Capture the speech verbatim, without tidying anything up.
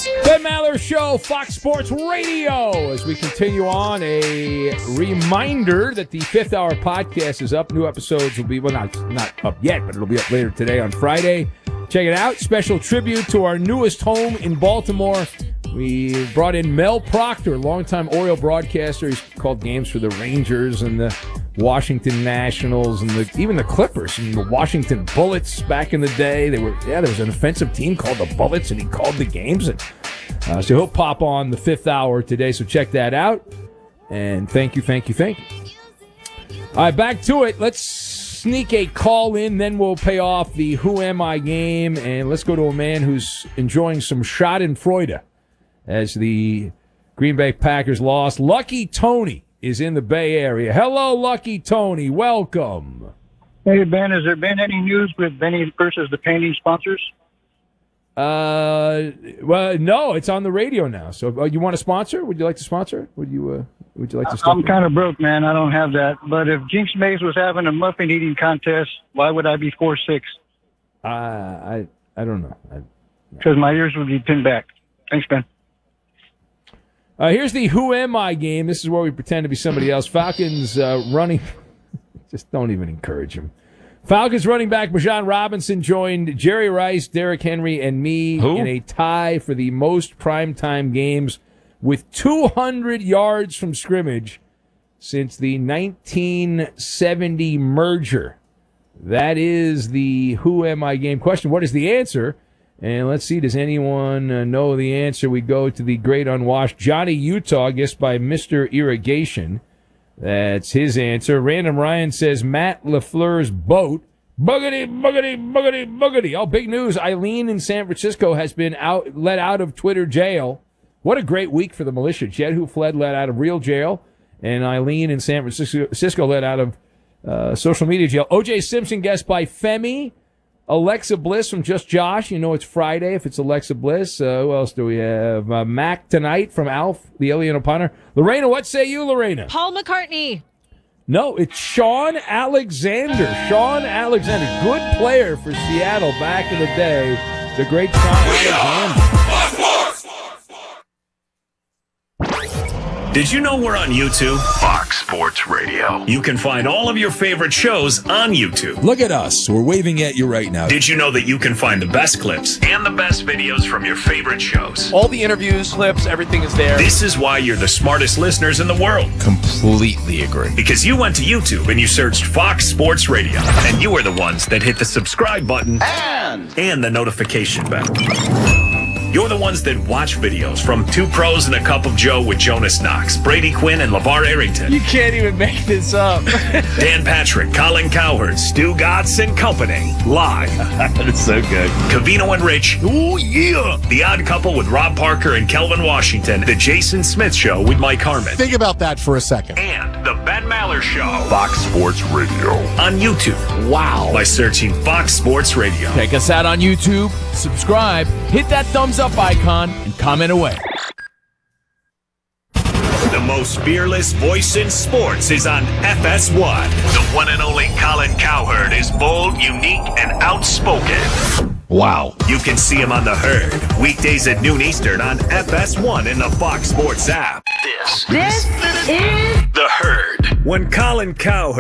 Ben Maller Show, Fox Sports Radio. As we continue on, a reminder that the fifth hour podcast is up. New episodes will be, well, not, not up yet, but it'll be up later today on Friday. Check it out. Special tribute to our newest home in Baltimore. We brought in Mel Proctor, longtime Oriole broadcaster. He's called games for the Rangers and the Washington Nationals and the, even the Clippers and the Washington Bullets back in the day. They were yeah, there was an offensive team called the Bullets, and he called the games. And uh, so he'll pop on the fifth hour today. So check that out. And thank you, thank you, thank you. All right, back to it. Let's sneak a call in, then we'll pay off the Who Am I game, and let's go to a man who's enjoying some schadenfreude as the Green Bay Packers lost. Lucky Tony is in the Bay Area. Hello, Lucky Tony. Welcome. Hey, Ben, has there been any news with Benny versus the painting sponsors? Uh, well, no, it's on the radio now. So, uh, you want to sponsor? Would you like to sponsor? Would you? Uh, would you like to? Step I'm kind of broke, man. I don't have that. But if Jinx Mays was having a muffin eating contest, why would I be four six? Uh, I I don't know. Because my ears would be pinned back. Thanks, Ben. Uh, here's the Who Am I game. This is where we pretend to be somebody else. Falcons uh, running. Just don't even encourage him. Falcons running back Bijan Robinson joined Jerry Rice, Derrick Henry, and me Who? in a tie for the most primetime games with two hundred yards from scrimmage since the nineteen seventy merger. That is the Who Am I game question. What is the answer? And let's see, does anyone uh, know the answer? We go to the great unwashed Johnny Utah, guessed by Mister Irrigation. That's his answer. Random Ryan says Matt LaFleur's boat. Buggity, buggity, buggity, buggity. Oh, big news. Eileen in San Francisco has been out, let out of Twitter jail. What a great week for the militia. Jed, who fled, let out of real jail. And Eileen in San Francisco let out of uh, social media jail. O J Simpson, guessed by Femi. Alexa Bliss from Just Josh. You know it's Friday if it's Alexa Bliss. Uh, who else do we have? Uh, Mac Tonight from Alf, the Alien Opiner. Lorena, what say you, Lorena? Paul McCartney. No, it's Sean Alexander. Sean Alexander, good player for Seattle back in the day. The great Sean Alexander. Did you know we're on YouTube? Fox Sports Radio. You can find all of your favorite shows on YouTube. Look at us. We're waving at you right now. Did you know that you can find the best clips and the best videos from your favorite shows? All the interviews, clips, everything is there. This is why you're the smartest listeners in the world. Completely agree. Because you went to YouTube and you searched Fox Sports Radio. And you were the ones that hit the subscribe button And, and the notification bell. You're the ones that watch videos from Two Pros and a Cup of Joe with Jonas Knox, Brady Quinn, and LeVar Arrington. You can't even make this up. Dan Patrick, Colin Cowherd, Stu Gatz and Company. Live. That is so good. Cavino and Rich. Ooh, yeah. The Odd Couple with Rob Parker and Kelvin Washington. The Jason Smith Show with Mike Harmon. Think about that for a second. And the Ben Maller Show. Fox Sports Radio. On YouTube. Wow. By searching Fox Sports Radio. Check us out on YouTube. Subscribe. Hit that thumbs up icon and comment away. The most fearless voice in sports is on F S one. The one and only Colin Cowherd is bold, unique, and outspoken. Wow. You can see him on The Herd, weekdays at noon Eastern on F S one in the Fox Sports app. This, This is The Herd. When Colin Cowherd